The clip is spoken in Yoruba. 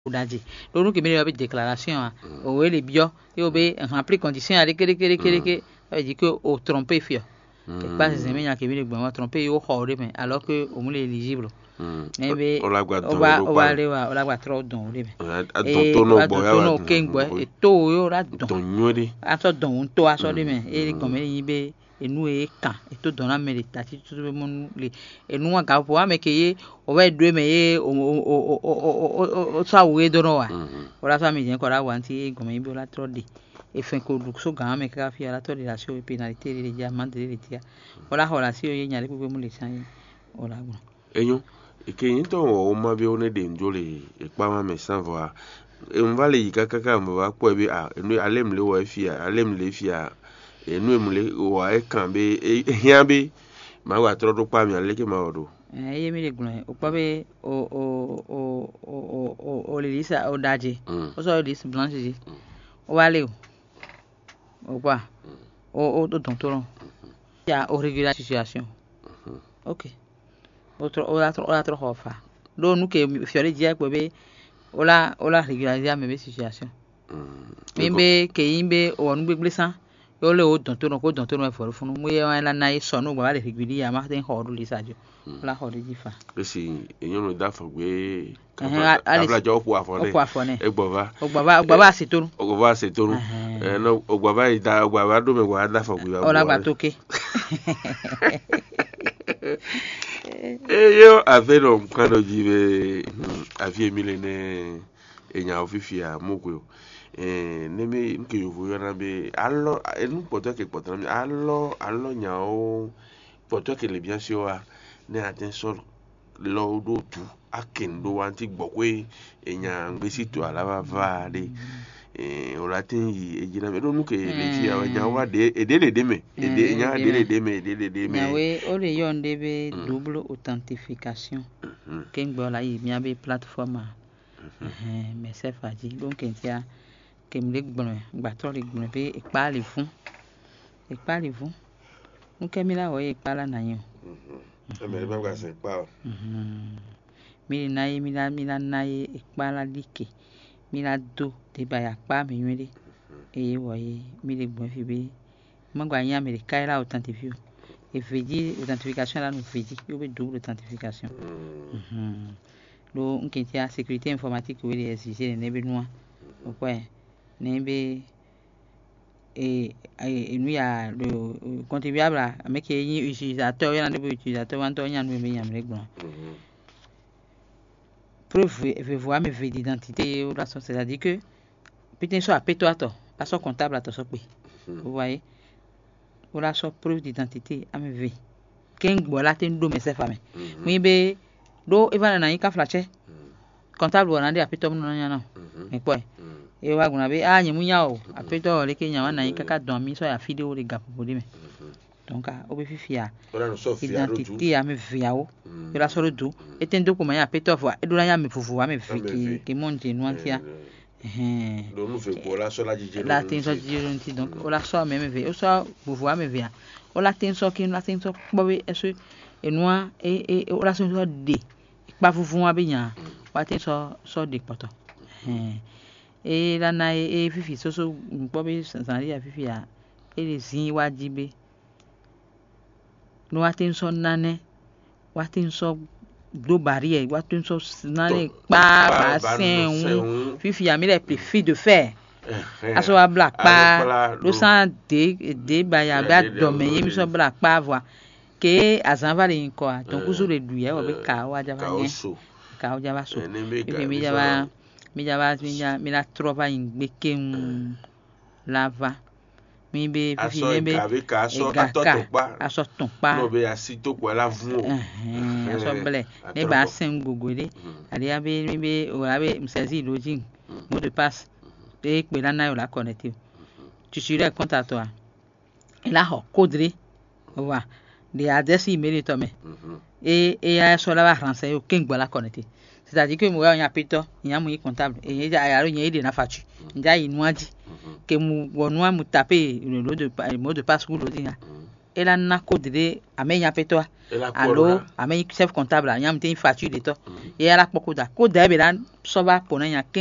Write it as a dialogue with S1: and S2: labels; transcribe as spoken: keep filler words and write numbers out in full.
S1: daji lonu ke mi le déclaration a o ele bio e o be remplir condition a kere kere kere ke e dit que o tromper fio ke pas se me nya ke mi le gbon tromper yo hore me alors que o mu le éligible e be o la o va le wa o la gba tro don le me e to no gbo ya wa ke ngbo e to yo la don
S2: nyori
S1: a to don to aso le me e gbon me yin be enu e kan e to don na me le tati to be mon le enu wa ga po a me ke ye o va do me ye o o o o sa we do no wa o la sa mi jen ko la wa nti gbon me bi o la tro de e fin ko du so gan me ka fi ala to de la so pénalité le ja man de le tia o la ho la si o ye nya le pe mo le san o la gbon
S2: eyo ike yin to o ma bi o ne de njole e pa ma me san voa e on va le yika kaka mo va po bi a enu alem le wa fi a alem le fi a enu emule wa e kan be e hian be ma wa tro do pa mi ale ke ma odo
S1: eh ye mi le gbon o pa be o o o o o o le lisa o daje o so le lisa blanche ji o va le o pa o o do don to ron ya o régular situation OK otro o la tro o la tro hofa lo nu ke fiore dia pe be o la o la régulariser me situation mi be ke yin be o nu gbegble san yo le o don to ron ko don to ron e fo fun mo ye wa la na so nu gba le régulier ma ten ho du lisa jo la ho de jifa
S2: pe si eyan no da fo gbe abla jo po afone e gbova
S1: o gbova o gbova se to
S2: o gbova se to eh no o gbova ida o gbova do me gba da fo gbe
S1: o la gba toke
S2: eh yo avero mkano jibe avie milene enya ofifia moko eh neme nke yovo yana be allo enu poto ke poto mi allo allo nya o poto ke le bien sûr ne attention lo do tu akendo wanti gbokwe enya ngbesi to alaba va de eh o latin yi ejina me do nu ke le fi awa nya wa de ede le de me ede nya de le de me ede le de me
S1: yawe o le yon de be double authentification ke ngbo la yi mi abe plateforme eh me se faji donc entia ke mi le gbon gba to le gbon be ipa le fun ipa le fun nu ke mi la wo ipa la na yin
S2: e me ba gba se ipa
S1: mi na yi mi la mi la na yi ipa la like mi la do de ba ya pa mi yin le e wo yi mi le gbon fi be mo gba yan mi le kai la authentification e veji authentification la no veji yo be double authentification mhm lo nkentia sécurité informatique we le exiger ne be noa o ko e ne be e e nu ya le contribuable avec yin utilisateur yana de utilisateur wan to yan nu me yan le gbon preuve je vois mes faits d'identité ou la c'est-à-dire que peut-être soit appelé toi toi la so comptable à to so pe vous voyez ou la so preuve d'identité à me ve ken gbo la ten do me se fa me mi be do even na yin ka flache comptable wana de apito no nya na me po e wa guna be a yin mu nya o apito le ke nya wana yin kaka don mi so ya video le gap bo de me donc o be fifia identité a me via o e la so do e ten document ya apito fo e do la nya me fufu wa me fi ki monte no antia eh
S2: do nu fe ko la so la jije
S1: la ten so jije donc o la so me me ve o so fufu wa me via o la ten so ki la ten so bo be e so e noa e e o la so de pa fufu wa be nya wa ten so so de poto eh e la na e fifi so so bo be san ya fifi ya e le zin wa jibe no wa ten so nane wa ten so do barrière wa ten so nane pa ba sen fifi ya mi le préfet de faire aso wa black pa lo san de de ba ya ba do me yemi so black pa voa ke azan va le nko a donc usu le duye wa be ka wa java nye ka o java so e mi java mi java mi ja mi la trova in gbeke un lava mi be fifi ne be
S2: aso atoto pa
S1: aso ton pa
S2: no be asito ko la vun
S1: eh aso ble ne ba sen gogole ali abe mi be o abe msezi login mot de passe e pe la na yo la connecter tu sur le compte à toi et là ho codre wa de adresse email to me et et ya so la va français o ken gbo la connecter c'est-à-dire que mo ya yan pito yan mu comptable et yen ja ayaro yen de na fatu nja inu aji ke mu wonu amu taper le mot de mot de passe ou lodi et la na code de amenya petoa
S2: Ela
S1: allo
S2: kora.
S1: amenya chef comptable nyam te facture de to et ala poko da code da be la so ba pona nya